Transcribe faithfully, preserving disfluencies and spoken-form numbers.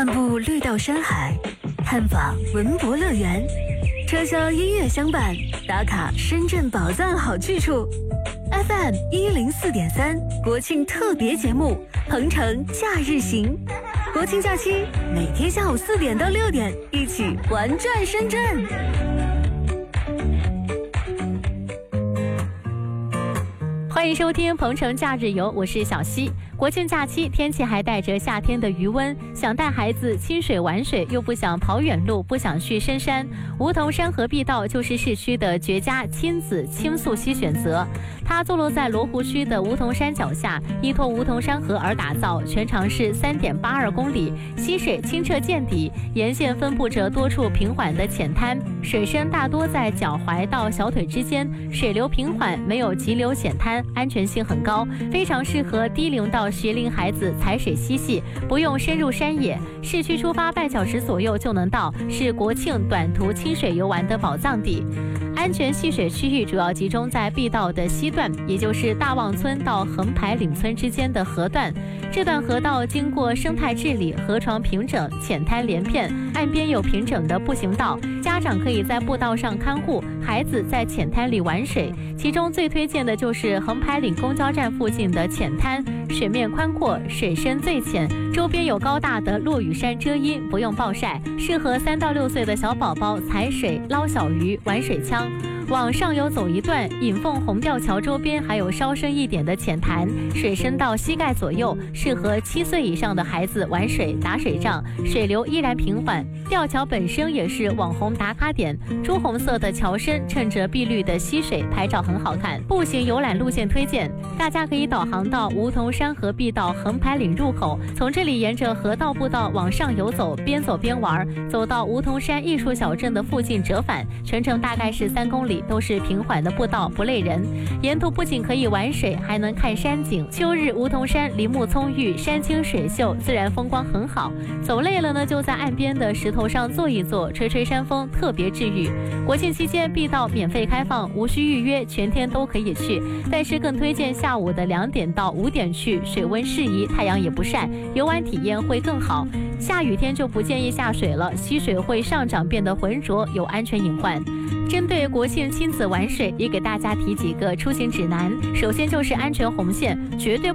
步绿道山海，探访文博乐园，车厢音乐相伴，打卡深圳宝藏好去处。F M 一零四点三国庆特别节目《鹏程假日行》，国庆假期每天下午四点到六点，一起玩转深圳。 欢迎收听《鹏程假日游》，我是小溪。国庆假期天气还带着夏天的余温，想带孩子亲水玩水，又不想跑远路，不想去深山，梧桐山河碧道就是市区的绝佳亲子轻速溪选择。它坐落在罗湖区的梧桐山脚下，依托梧桐山河而打造，全长是 三点八二公里，溪水清澈见底，沿线分布着多处平缓的浅滩，水深大多在脚踝到小腿之间，水流平缓，没有急流浅滩，安全性很高，非常适合低龄到学龄孩子踩水嬉戏，不用深入山野，市区出发半小时左右就能到，是国庆短途亲水游玩的宝藏地。安全戏水区域主要集中在碧道的西段，也就是大望村到横排岭村之间的河段。这段河道经过生态治理，河床平整，浅滩连片，岸边有平整的步行道，家长可以在步道上看护，孩子在浅滩里玩水。其中最推荐的就是横排岭公交站附近的浅滩，水面宽阔，水深最浅，周边有高大的落羽山遮阴，不用暴晒，适合三到六岁的小宝宝踩水、捞小鱼、玩水枪。往上游走一段，引凤红吊桥周边还有稍深一点的浅潭，水深到膝盖左右，适合七岁以上的孩子玩水、打水仗，水流依然平缓。吊桥本身也是网红打卡点，朱红色的桥身衬着碧绿的溪水，拍照很好看。步行游览路线推荐，大家可以导航到梧桐山河碧道横排岭入口，从这里沿着河道步道往上游走，边走边玩，走到梧桐山艺术小镇的附近折返，全程大概是三公里，都是平缓的步道，不累人。沿途不仅可以玩水，还能看山景。秋日梧桐山林木葱郁，山清水秀，自然风光很好。走累了呢，就在岸边的石头上坐一坐，吹吹山风，特别治愈。国庆期间碧道免费开放，无需预约，全天都可以去。但是更推荐下午的两点到五点去，水温适宜，太阳也不晒，游玩体验会更好。下雨天就不建议下水了，溪水会上涨，变得浑浊，有安全隐患。针对国庆亲子玩水，也给大家提几个出行指南。首先就是安全红线，绝对